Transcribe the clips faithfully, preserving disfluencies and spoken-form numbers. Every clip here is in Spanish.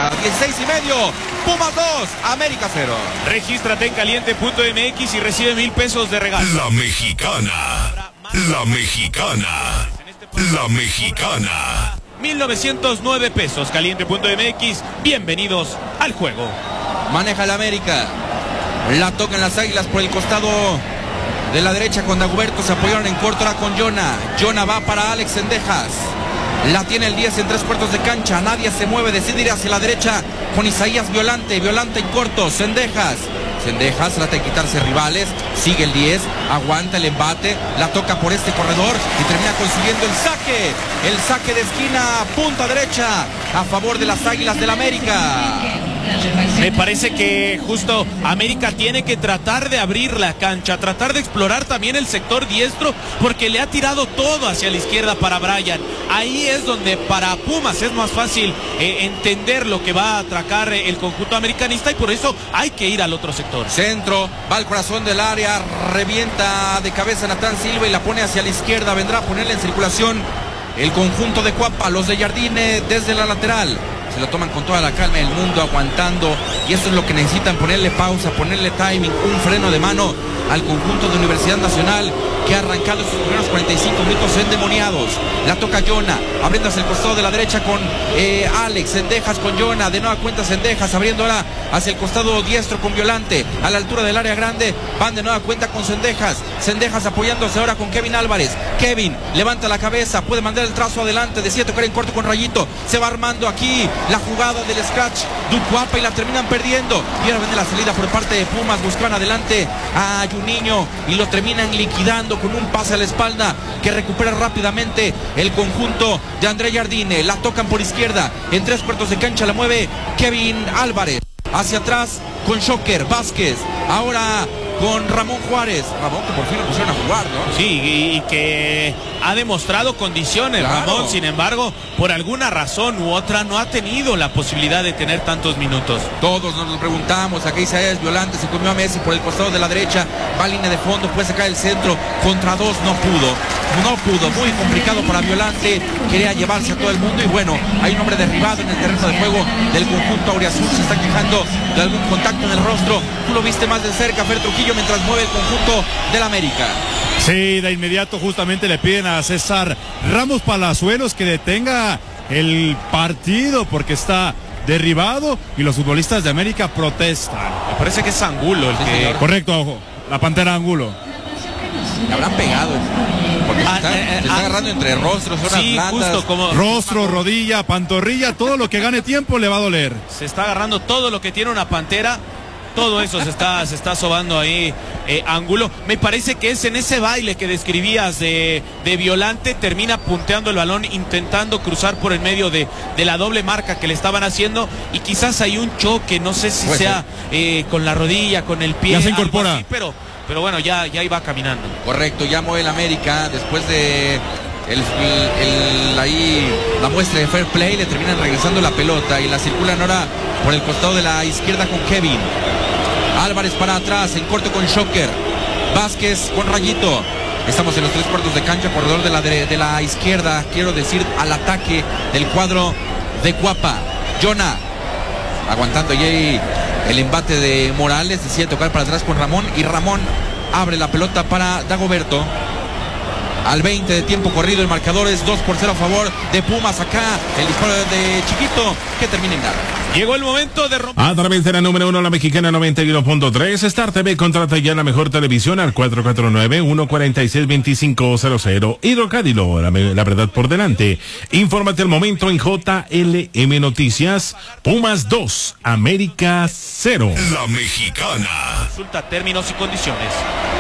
jornada. dieciséis y medio, Pumas dos, América cero. Regístrate en caliente punto m x y recibe mil pesos de regalo. La Mexicana, la Mexicana, la Mexicana. mil novecientos nueve pesos, caliente punto m x. Bienvenidos al juego. Maneja la América. La tocan las Águilas por el costado de la derecha con Dagoberto. Se apoyaron en corto ahora con Jonah. Jonah va para Alex Cendejas. La tiene el diez en tres cuartos de cancha. Nadie se mueve. Decide ir hacia la derecha con Isaías Violante. Violante en corto. Cendejas. Cendejas trata de quitarse rivales. Sigue el diez. Aguanta el embate. La toca por este corredor y termina consiguiendo el saque. El saque de esquina. Punta derecha a favor de las Águilas del América. Me parece que justo América tiene que tratar de abrir la cancha, tratar de explorar también el sector diestro, porque le ha tirado todo hacia la izquierda para Brian. Ahí es donde para Pumas es más fácil eh, entender lo que va a atracar el conjunto americanista, y por eso hay que ir al otro sector. Centro, va al corazón del área, revienta de cabeza Natán Silva y la pone hacia la izquierda. Vendrá a ponerle en circulación el conjunto de Cuapa, los de Jardine desde la lateral. Se lo toman con toda la calma del mundo, aguantando, y eso es lo que necesitan, ponerle pausa, ponerle timing, un freno de mano al conjunto de Universidad Nacional, que ha arrancado sus primeros cuarenta y cinco minutos endemoniados. La toca Jonah, abriendo hacia el costado de la derecha con eh, Alex Cendejas con Jonah, de nueva cuenta Cendejas, abriendo ahora hacia el costado diestro con Violante, a la altura del área grande, van de nueva cuenta con Cendejas, Cendejas apoyándose ahora con Kevin Álvarez. Kevin levanta la cabeza, puede mandar el trazo adelante, decide tocar en corto con Rayito, se va armando aquí la jugada del scratch Ducuapa y la terminan perdiendo. Y ahora viene la salida por parte de Pumas, buscan adelante a Juninho y lo terminan liquidando con un pase a la espalda que recupera rápidamente el conjunto de André Jardine. La tocan por izquierda, en tres cuartos de cancha la mueve Kevin Álvarez. Hacia atrás con Shocker Vázquez, ahora con Ramón Juárez. Ramón, que por fin lo pusieron a jugar, ¿no? Sí, y, y que ha demostrado condiciones, claro. Ramón, sin embargo, por alguna razón u otra no ha tenido la posibilidad de tener tantos minutos. Todos nos lo preguntamos. Aquí Isaías Violante se comió a Messi por el costado de la derecha, va a línea de fondo, puede sacar el centro, contra dos no pudo, no pudo, muy complicado para Violante, quería llevarse a todo el mundo y bueno, hay un hombre derribado en el terreno de juego del conjunto auriazul, se está quejando de algún contacto en el rostro. Tú lo viste más de cerca, Fer Trujillo, mientras mueve el conjunto del América. Sí, de inmediato justamente le piden a César Ramos Palazuelos que detenga el partido porque está derribado y los futbolistas de América protestan. Me parece que es Angulo el sí, que... señor. Correcto, ojo, la Pantera Angulo. Le habrán pegado, porque ah, se está, eh, se está ah, agarrando entre rostros, zonas sí, blandas. justo como... Rostro, rodilla, pantorrilla, todo lo que gane tiempo le va a doler. Se está agarrando todo lo que tiene una pantera. Todo eso se está, se está sobando ahí, eh, Angulo. Me parece que es en ese baile que describías de, de Violante, termina punteando el balón, intentando cruzar por el medio de, de la doble marca que le estaban haciendo, y quizás hay un choque, no sé si pues sea eh, con la rodilla, con el pie. Ya se incorpora. Así, pero, pero bueno, ya, ya iba caminando. Correcto, ya mueve el América después de... El, el, el, ahí la muestra de fair play, le terminan regresando la pelota y la circulan ahora por el costado de la izquierda con Kevin Álvarez para atrás, en corto con Shocker Vázquez con Rayito. Estamos en los tres cuartos de cancha, corredor de la, de, de la izquierda, quiero decir al ataque del cuadro de Cuapa. Jonah aguantando ahí el embate de Morales, decide tocar para atrás con Ramón y Ramón abre la pelota para Dagoberto. Al veinte de tiempo corrido, el marcador es dos por cero a favor de Pumas. Acá el disparo de Chiquito que termina en nada. Llegó el momento de romper. A través de la número uno, la Mexicana noventa y uno punto tres, Star T V contrata ya la mejor televisión al cuatro cuatro nueve, uno cuatro seis, dos cinco cero cero. Hidrocádido, la, la verdad por delante. Infórmate al momento en J L M Noticias. Pumas dos, América cero. La Mexicana. Consulta términos y condiciones.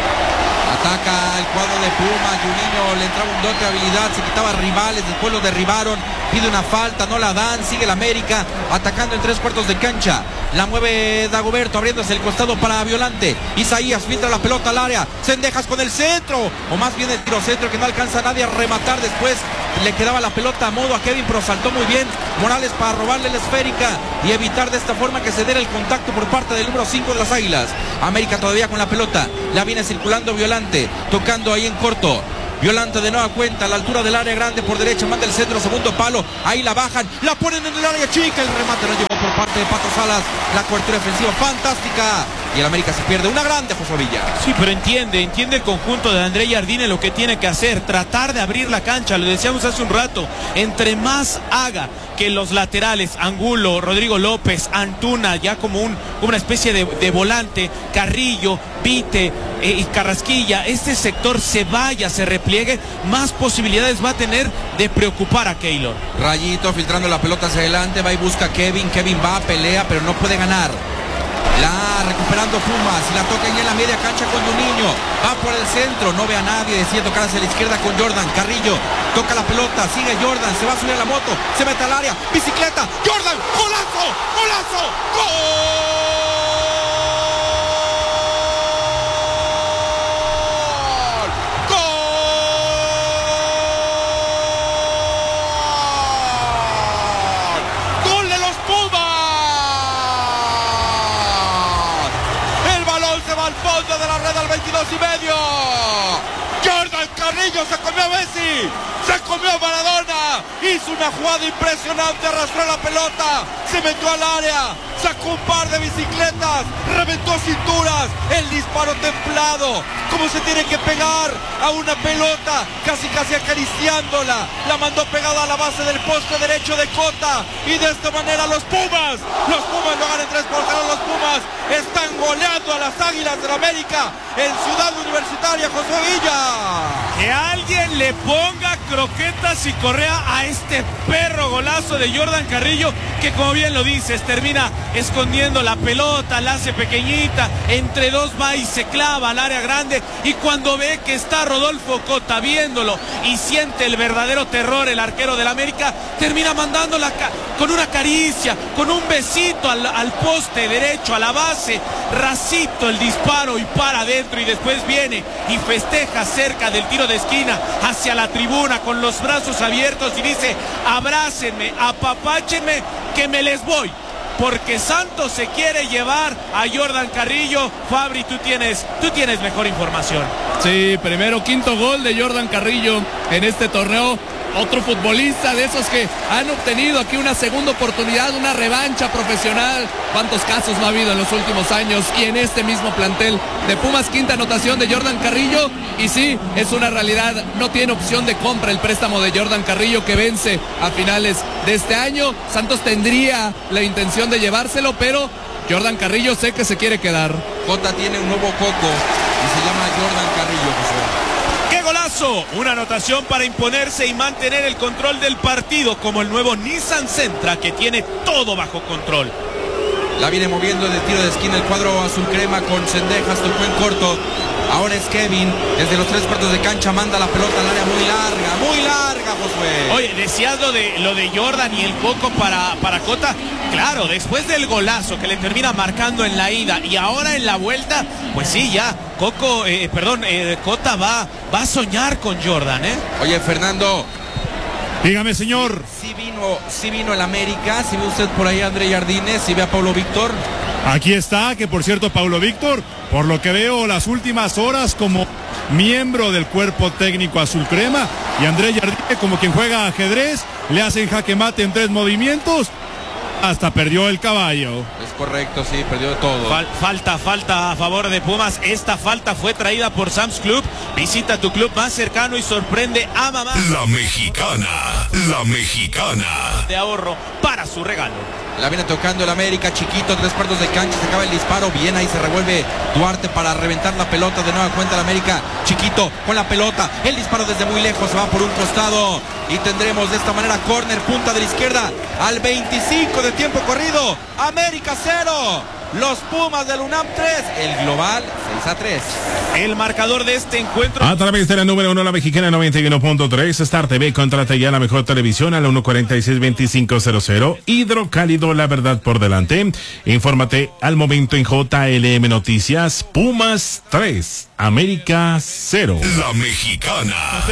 Ataca el cuadro de Puma, Juninho le entraba un dote de habilidad, se quitaba rivales, después lo derribaron, pide una falta, no la dan, sigue el América atacando en tres cuartos de cancha. La mueve Dagoberto abriéndose el costado para Violante. Isaías filtra la pelota al área, Cendejas con el centro, o más bien el tiro centro que no alcanza a nadie a rematar. Después le quedaba la pelota a modo a Kevin, pero saltó muy bien Morales para robarle la esférica y evitar de esta forma que se diera el contacto por parte del número cinco de las Águilas. América todavía con la pelota, la viene circulando Violante, tocando ahí en corto. Violante de nueva cuenta a la altura del área grande por derecha, manda el centro, segundo palo, ahí la bajan, la ponen en el área chica, el remate no llegó por parte de Pato Salas. La cobertura defensiva fantástica. Y el América se pierde una grande, José Villa. Sí, pero entiende, entiende el conjunto de André Jardine lo que tiene que hacer, tratar de abrir la cancha, lo decíamos hace un rato, entre más haga que los laterales, Angulo, Rodrigo López, Antuna, ya como un, una especie de, de volante, Carrillo, Vite eh, y Carrasquilla, este sector se vaya, se repliegue, más posibilidades va a tener de preocupar a Keylor. Rayito filtrando la pelota hacia adelante, va y busca a Kevin, Kevin va, pelea, pero no puede ganar. La recuperando Pumas, y la toca ya en la media cancha con Juninho, va por el centro, no ve a nadie, decide tocar hacia la izquierda con Jordan, Carrillo, toca la pelota, sigue Jordan, se va a subir a la moto, se mete al área, bicicleta, Jordan, golazo, golazo, gol. Al fondo de la red al veintidós y medio. Jordan Carrillo se comió a Messi, se comió a Maradona, hizo una jugada impresionante, arrastró la pelota, se metió al área, sacó un par de bicicletas, reventó cinturas, el disparo templado, como se tiene que pegar a una pelota, casi casi acariciándola, la mandó pegada a la base del poste derecho de Cota, y de esta manera los Pumas, los Pumas lo ganan tres por cero, los Pumas están goleando a las Águilas del América en Ciudad Universitaria, José Villa. Que alguien le ponga croquetas y correa a este perro golazo de Jordan Carrillo, que como bien lo dices, termina escondiendo la pelota, la hace pequeñita, entre dos va y se clava al área grande, y cuando ve que está Rodolfo Cota viéndolo y siente el verdadero terror el arquero del América, termina mandándola con una caricia, con un besito al, al poste derecho, a la base, racito el disparo y para adentro, y después viene y festeja cerca del tiro de esquina hacia la tribuna con los brazos abiertos y dice: abrácenme, apapáchenme, que me les voy, porque Santos se quiere llevar a Jordan Carrillo. Fabri, tú tienes, tú tienes mejor información. Sí, primero quinto gol de Jordan Carrillo en este torneo. Otro futbolista de esos que han obtenido aquí una segunda oportunidad, una revancha profesional. ¿Cuántos casos no ha habido en los últimos años? Y en este mismo plantel de Pumas, quinta anotación de Jordan Carrillo. Y sí, es una realidad, no tiene opción de compra el préstamo de Jordan Carrillo, que vence a finales de este año. Santos tendría la intención de llevárselo, pero Jordan Carrillo sé que se quiere quedar. Cota tiene un nuevo coco y se llama Jordan Carrillo, José. ¡Qué golazo! Una anotación para imponerse y mantener el control del partido, como el nuevo Nissan Sentra, que tiene todo bajo control. La viene moviendo de tiro de esquina el cuadro azul crema con Cendejas, tocó en corto. Ahora es Kevin, desde los tres cuartos de cancha manda la pelota al área muy larga, muy larga, Josué. Oye, decías lo de, lo de Jordan y el coco para, para Cota. Claro, después del golazo que le termina marcando en la ida y ahora en la vuelta, pues sí, ya, Coco, eh, perdón, eh, Cota va, va a soñar con Jordan, ¿eh? Oye, Fernando. Dígame, señor. Sí, sí vino, sí vino el América, si ve usted por ahí a André Jardine, si ve a Paulo Víctor. Aquí está, que por cierto, Paulo Víctor, por lo que veo las últimas horas como miembro del cuerpo técnico azul crema, y André Jardine como quien juega ajedrez, le hacen jaque mate en tres movimientos, hasta perdió el caballo. Es correcto, sí, perdió todo. Fal falta, falta a favor de Pumas. Esta falta fue traída por Sam's Club. Visita tu club más cercano y sorprende a mamá. La Mexicana, la Mexicana. De ahorro para su regalo. La viene tocando el América, chiquito, tres cuartos de cancha, se acaba el disparo, bien ahí se revuelve Duarte para reventar la pelota, de nueva cuenta el América, chiquito con la pelota, el disparo desde muy lejos, se va por un costado y tendremos de esta manera córner, punta de la izquierda, al veinticinco de tiempo corrido, América cero, los Pumas del UNAM tres, el global seis a tres. El marcador de este encuentro. A través de la número uno, la Mexicana noventa y uno punto tres, Star T V, contrata ya la mejor televisión al uno cuarenta y seis veinticinco cero cero. Hidrocálido, la verdad por delante. Infórmate al momento en J L M Noticias. Pumas tres, América cero. La Mexicana.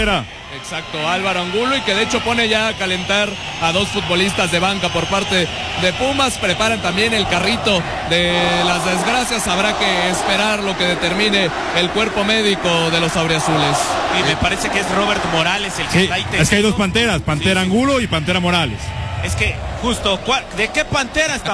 Exacto, Álvaro Angulo, y que de hecho pone ya a calentar a dos futbolistas de banca por parte de Pumas. Preparan también el carrito de las desgracias. Habrá que esperar lo que determine el cuerpo médico de los auriazules. Y me parece que es Robert Morales el que Sí, está ahí. es que hay dos panteras, Pantera Sí, sí. Angulo y Pantera Morales. Es que justo, ¿de qué pantera está?